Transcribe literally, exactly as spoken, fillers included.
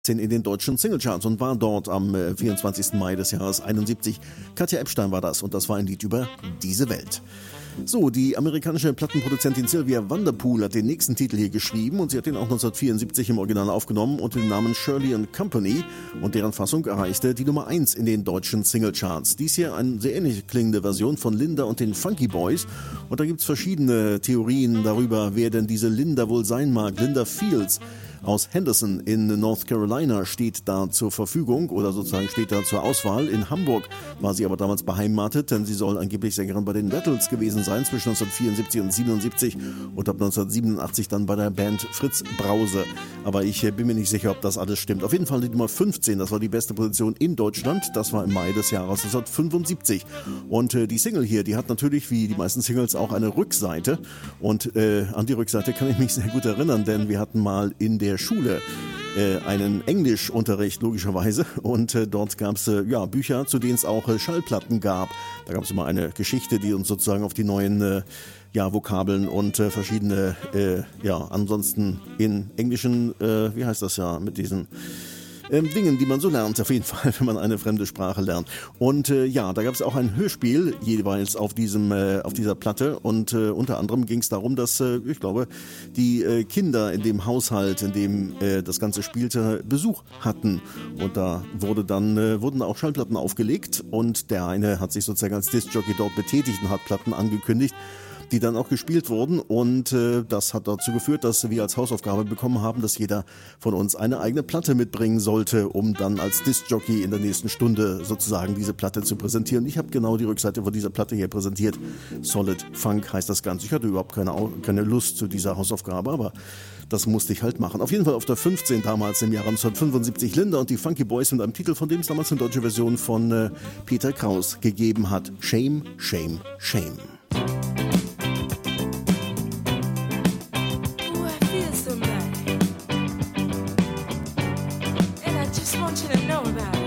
in den deutschen Singlecharts und war dort am vierundzwanzigsten Mai des Jahres einundsiebzig. Katja Epstein war das und das war ein Lied über diese Welt. So, die amerikanische Plattenproduzentin Sylvia Vanderpool hat den nächsten Titel hier geschrieben und sie hat den auch neunzehnhundertvierundsiebzig im Original aufgenommen unter dem Namen Shirley and Company und deren Fassung erreichte die Nummer eins in den deutschen Singlecharts. Dies hier eine sehr ähnlich klingende Version von Linda und den Funky Boys und da gibt es verschiedene Theorien darüber, wer denn diese Linda wohl sein mag. Linda Fields aus Henderson in North Carolina steht da zur Verfügung oder sozusagen steht da zur Auswahl. In Hamburg war sie aber damals beheimatet, denn sie soll angeblich Sängerin bei den Rattles gewesen sein zwischen neunzehnhundertvierundsiebzig und siebenundsiebzig und ab neunzehnhundertsiebenundachtzig dann bei der Band Fritz Brause. Aber ich bin mir nicht sicher, ob das alles stimmt. Auf jeden Fall die Nummer fünfzehn, das war die beste Position in Deutschland. Das war im Mai des Jahres neunzehnhundertfünfundsiebzig. Und äh, die Single hier, die hat natürlich wie die meisten Singles auch eine Rückseite. Und äh, an die Rückseite kann ich mich sehr gut erinnern, denn wir hatten mal in der Schule äh, einen Englischunterricht logischerweise und äh, dort gab es äh, ja, Bücher, zu denen es auch äh, Schallplatten gab. Da gab es immer eine Geschichte, die uns sozusagen auf die neuen äh, ja, Vokabeln und äh, verschiedene, äh, ja, ansonsten in englischen, äh, wie heißt das ja, mit diesen Ähm, Dingen, die man so lernt, auf jeden Fall, wenn man eine fremde Sprache lernt. Und äh, ja, da gab es auch ein Hörspiel jeweils auf diesem, äh, auf dieser Platte und äh, unter anderem ging es darum, dass, äh, ich glaube, die äh, Kinder in dem Haushalt, in dem äh, das Ganze spielte, Besuch hatten. Und da wurde dann, äh, wurden auch Schallplatten aufgelegt und der eine hat sich sozusagen als Discjockey dort betätigt und hat Platten angekündigt, die dann auch gespielt wurden und äh, das hat dazu geführt, dass wir als Hausaufgabe bekommen haben, dass jeder von uns eine eigene Platte mitbringen sollte, um dann als Discjockey in der nächsten Stunde sozusagen diese Platte zu präsentieren. Ich habe genau die Rückseite von dieser Platte hier präsentiert. Solid Funk heißt das Ganze. Ich hatte überhaupt keine, keine Lust zu dieser Hausaufgabe, aber das musste ich halt machen. Auf jeden Fall auf der fünfzehn damals im Jahre neunzehnhundertfünfundsiebzig Linda und die Funky Boys mit einem Titel, von dem es damals eine deutsche Version von äh, Peter Kraus gegeben hat. Shame, Shame, Shame. Want you to know that